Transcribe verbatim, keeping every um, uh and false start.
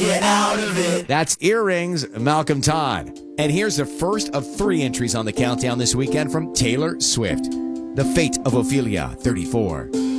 get out of it. That's Earrings, Malcolm Todd. And here's the first of three entries on the countdown this weekend from Taylor Swift. The Fate of Ophelia, thirty-four.